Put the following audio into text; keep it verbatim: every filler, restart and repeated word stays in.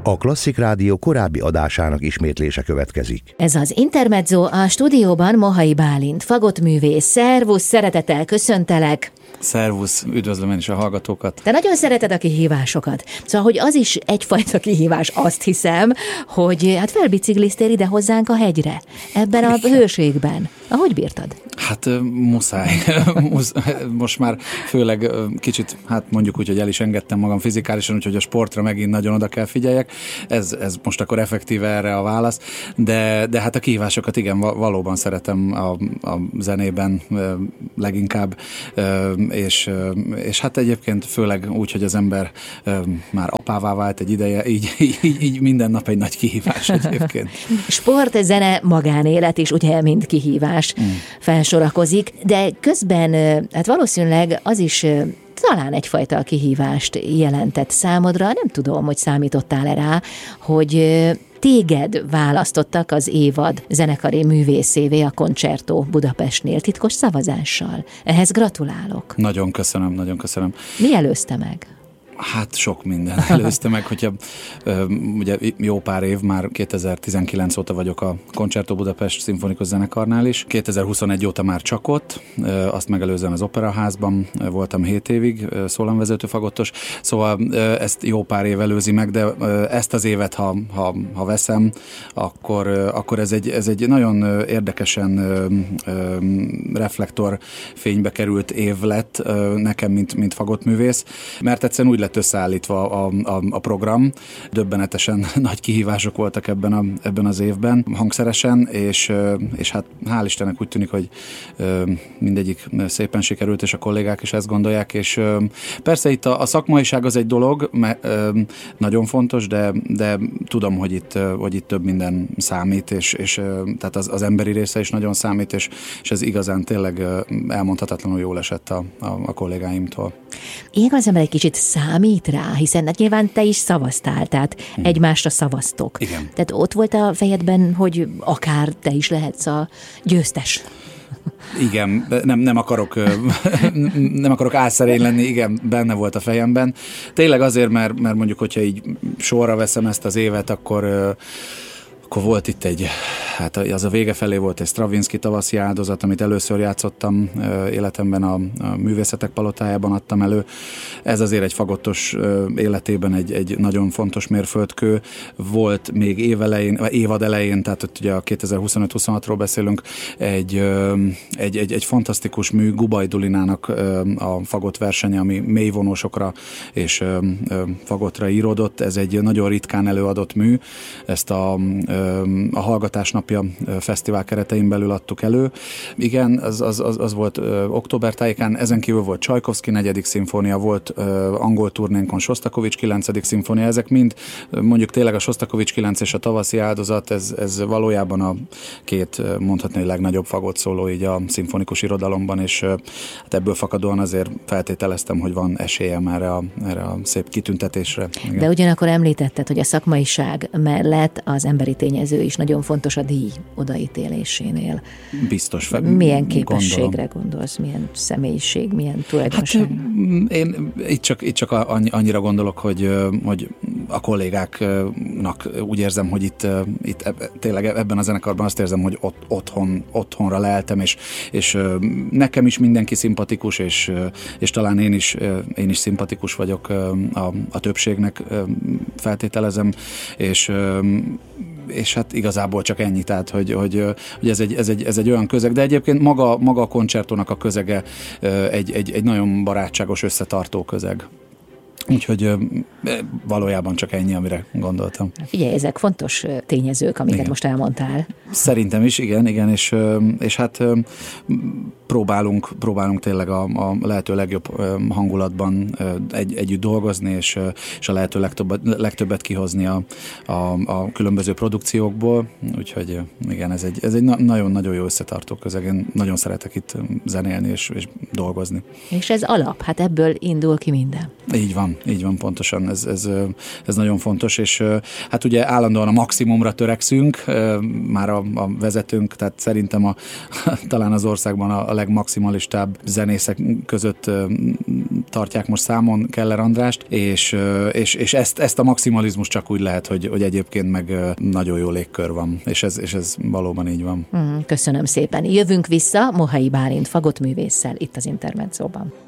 A Klasszik Rádió korábbi adásának ismétlése következik. Ez az Intermezzo, a stúdióban Mohai Bálint, fagottművész. Szervusz, szeretettel köszöntelek. Szervusz, üdvözlöm én is a hallgatókat. Te nagyon szereted a kihívásokat. Szóval, hogy az is egyfajta kihívás, azt hiszem, hogy hát felbicikliztél ide hozzánk a hegyre, ebben a hőségben. Ahogy bírtad? Hát muszáj. Most már főleg kicsit, hát mondjuk úgy, hogy el is engedtem magam fizikálisan, úgyhogy a sportra megint nagyon oda kell figyeljek. Ez, ez most akkor effektíve erre a válasz. De, de hát a kihívásokat igen, valóban szeretem a, a zenében leginkább, és, és hát egyébként főleg úgy, hogy az ember már apává vált egy ideje, így, így, így minden nap egy nagy kihívás egyébként. Sport, zene, magánélet is ugye mind kihívás mm. felsorakozik, de közben hát valószínűleg az is talán egyfajta kihívást jelentett számodra, nem tudom, hogy számítottál-e rá, hogy téged választottak az évad zenekari művészévé a Concerto Budapestnél titkos szavazással. Ehhez gratulálok. Nagyon köszönöm, nagyon köszönöm. Mi előzte meg? Hát sok minden előzte meg, hogyha ugye jó pár év, már kétezer-tizenkilenc óta vagyok a Concerto Budapest szimfonikus zenekarnál is. kétezer-huszonegy óta már csak ott, azt megelőzően az Operaházban voltam hét évig szólamvezető fagottos, szóval ezt jó pár év előzi meg, de ezt az évet, ha, ha, ha veszem, akkor, akkor ez, egy, ez egy nagyon érdekesen reflektorfénybe került év lett nekem, mint, mint fagottművész, mert egyszerűen úgy lett összeállítva a, a, a program. Döbbenetesen nagy kihívások voltak ebben, a, ebben az évben hangszeresen, és, és hát hál' Istennek úgy tűnik, hogy mindegyik szépen sikerült, és a kollégák is ezt gondolják, és persze itt a, a szakmaiság az egy dolog, mert nagyon fontos, de, de tudom, hogy itt, hogy itt több minden számít, és, és tehát az, az emberi része is nagyon számít, és, és ez igazán tényleg elmondhatatlanul jól esett a, a, a kollégáimtól. Ilyenkor az ember egy kicsit számít rá, hiszen nyilván te is szavaztál, tehát hmm. egymásra szavaztok. Igen. Tehát ott volt a fejedben, hogy akár te is lehetsz a győztes. Igen, nem, nem akarok nem akarok álszerény lenni, igen, benne volt a fejemben. Tényleg azért, mert, mert mondjuk, hogyha így sorra veszem ezt az évet, akkor akkor volt itt egy, hát az a vége felé volt egy Stravinsky tavaszi áldozat, amit először játszottam életemben, a, a Művészetek Palotájában adtam elő. Ez azért egy fagottos életében egy, egy nagyon fontos mérföldkő. Volt még évelején, évad elején, tehát ott ugye a kétezer-huszonöt-huszonhatról beszélünk, egy, egy, egy, egy fantasztikus mű, Gubaj Dulinának a fagott versenye, ami mélyvonósokra és fagottra íródott. Ez egy nagyon ritkán előadott mű. Ezt a a Hallgatás Napja fesztivál keretein belül adtuk elő. Igen, az, az, az, az volt ö, október tájékán, ezen kívül volt Csajkovszky negyedik szimfónia, volt ö, angol turnénkon Sostakovics kilencedik szimfónia, ezek mind mondjuk tényleg a Sostakovics kilenc és a Tavaszi áldozat, ez, ez valójában a két mondhatni legnagyobb fagott szóló így a szimfonikus irodalomban, és ö, hát ebből fakadóan azért feltételeztem, hogy van esélyem erre a, erre a szép kitüntetésre. Igen. De ugyanakkor említetted, hogy a szakmaiság mellett az emberi tényező is nagyon fontos a díj odaítélésénél. Biztos. Fe, milyen képességre gondolom. Gondolsz, milyen személyiség, milyen tulajdonság? Hát, én itt csak, itt csak annyira gondolok, hogy, hogy a kollégáknak úgy érzem, hogy itt, itt tényleg ebben a zenekarban azt érzem, hogy ott, otthon, otthonra leltem, és, és nekem is mindenki szimpatikus, és, és talán én is, én is szimpatikus vagyok a, a többségnek, feltételezem, és és hát igazából csak ennyi, tehát, hogy, hogy, hogy ez, egy, ez, egy, ez egy olyan közeg, de egyébként maga, maga a koncertónak a közege egy, egy, egy nagyon barátságos, összetartó közeg. Úgyhogy valójában csak ennyi, amire gondoltam. Figyelj, ezek fontos tényezők, amiket igen. most elmondtál. Szerintem is, igen, igen, és, és hát próbálunk, próbálunk tényleg a, a lehető legjobb hangulatban egy, együtt dolgozni, és, és a lehető legtöbbet, legtöbbet kihozni a, a, a különböző produkciókból, úgyhogy igen, ez egy, ez egy nagyon-nagyon jó összetartó közeg. Én nagyon szeretek itt zenélni és, és dolgozni. És ez alap, hát ebből indul ki minden. Így van, így van, pontosan, ez, ez, ez nagyon fontos, és hát ugye állandóan a maximumra törekszünk, már a, a vezetőnk, tehát szerintem a, talán az országban a, a legmaximalistább zenészek között tartják most számon Keller Andrást, és, és, és ezt, ezt a maximalizmus csak úgy lehet, hogy, hogy egyébként meg nagyon jó légkör van, és ez, és ez valóban így van. Köszönöm szépen. Jövünk vissza Mohai Bálint fagottművésszel itt az Intermedzóban.